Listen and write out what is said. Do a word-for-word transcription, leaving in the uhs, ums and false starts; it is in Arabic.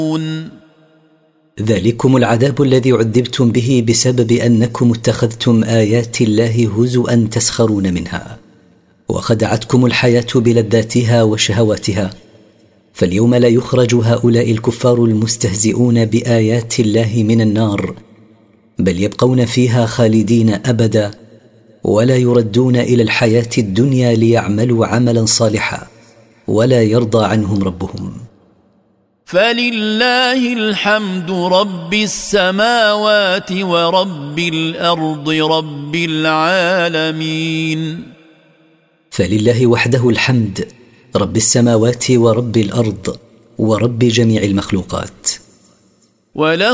ذلكم العذاب الذي عذبتم به بسبب أنكم اتخذتم آيات الله هزؤا تسخرون منها، وخدعتكم الحياة بلذاتها وشهواتها. فاليوم لا يخرج هؤلاء الكفار المستهزئون بآيات الله من النار، بل يبقون فيها خالدين أبدا، ولا يردون إلى الحياة الدنيا ليعملوا عملا صالحا، ولا يرضى عنهم ربهم. فلله الحمد رب السماوات ورب الأرض رب العالمين. فلله وحده الحمد، رب السماوات ورب الأرض ورب جميع المخلوقات. وله